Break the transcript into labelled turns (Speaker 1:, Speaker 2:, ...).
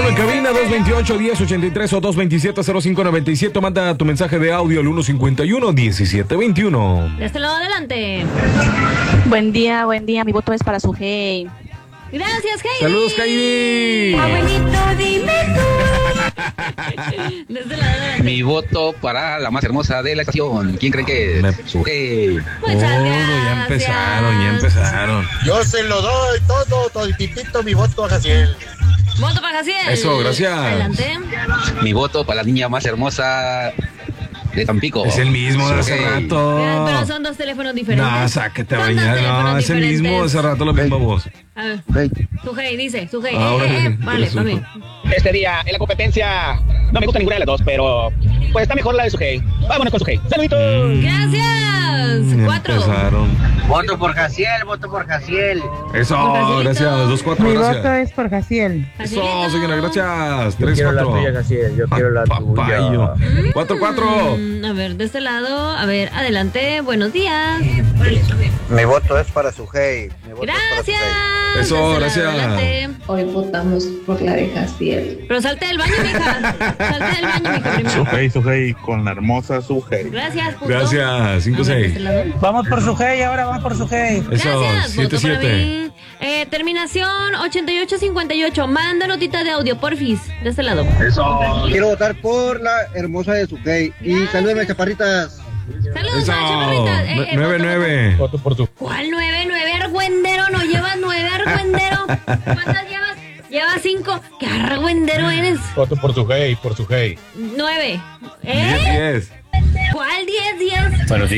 Speaker 1: teléfono en cabina 228-1083 o 227-0597. Manda tu mensaje de audio al 151-1721.
Speaker 2: De este lado adelante.
Speaker 3: Buen día, mi voto es para su hey.
Speaker 2: Gracias, Heidi.
Speaker 1: Saludos, Heidi.
Speaker 2: Abuelito, dime tú. De este lado adelante.
Speaker 4: Mi voto para la más hermosa de la estación. ¿Quién creen que es? Su hey.
Speaker 2: Muchas gracias.
Speaker 1: Ya empezaron.
Speaker 5: Yo se lo doy toditito mi voto a Jaciel.
Speaker 2: Voto para Jaciel.
Speaker 1: Eso, gracias.
Speaker 2: Adelante.
Speaker 4: Mi voto para la niña más hermosa de Tampico.
Speaker 1: Es el mismo de hace
Speaker 4: Su hey.
Speaker 1: rato.
Speaker 2: Pero son dos teléfonos diferentes.
Speaker 1: No, sáquete a
Speaker 2: Son dos
Speaker 1: bañar. No,
Speaker 2: teléfonos
Speaker 1: es el mismo de
Speaker 2: diferentes.
Speaker 1: hace rato, la misma voz.
Speaker 2: A ver.
Speaker 4: Hey.
Speaker 2: Su hey, dice. Su hey.
Speaker 1: Ahora sí,
Speaker 2: Vale,
Speaker 1: resulta.
Speaker 2: mami.
Speaker 6: Este día en la competencia no me gusta ninguna de las dos, pero pues está mejor la de Sujei. Vámonos con Sujei. ¡Saluditos!
Speaker 2: Gracias. 4.
Speaker 1: Empezaron.
Speaker 7: Voto por Jaciel, voto por Jaciel.
Speaker 1: Eso,
Speaker 2: Jacielito.
Speaker 1: gracias. 2-4,
Speaker 3: Mi voto
Speaker 1: gracias.
Speaker 3: es por Jaciel.
Speaker 1: Eso, señora, gracias.
Speaker 5: Yo quiero la
Speaker 1: 3-4.
Speaker 5: tuya, Jaciel. Yo quiero la
Speaker 1: Papayo.
Speaker 5: tuya.
Speaker 1: 4-4.
Speaker 2: A ver, de este lado. A ver, adelante. Buenos días.
Speaker 7: Mi voto es para Sujei.
Speaker 2: Gracias.
Speaker 1: Eso,
Speaker 2: De este lado,
Speaker 1: gracias.
Speaker 2: adelante.
Speaker 8: Hoy votamos por la de Jaciel.
Speaker 2: Pero salte del baño, mija. Salte del baño, mija, primero.
Speaker 9: Sujei, con la hermosa Sujei.
Speaker 2: Gracias, puto.
Speaker 1: Gracias.
Speaker 2: A ver, de
Speaker 1: 5-6.
Speaker 2: este lado.
Speaker 3: Vamos por su hey, ahora vamos por su hey.
Speaker 1: Eso,
Speaker 2: Gracias, voto para
Speaker 1: 7-7.
Speaker 2: mí. Terminación 8858. Manda notita de audio, porfis. De este lado.
Speaker 7: Quiero votar por la hermosa de Sujei. Y salúdenme, chaparritas.
Speaker 2: Saludos,
Speaker 1: Eso.
Speaker 2: chaparrita.
Speaker 1: 9-9.
Speaker 5: Voto por tu.
Speaker 2: ¿Cuál 9 argüendero? No llevas 9 argüendero. ¿Cuántas llevas? Llevas 5. ¿Qué argüendero eres?
Speaker 5: Voto por Sujei, por Sujei.
Speaker 2: 9.
Speaker 1: 10-10.
Speaker 2: ¿Cuál 10?
Speaker 5: Bueno, sí.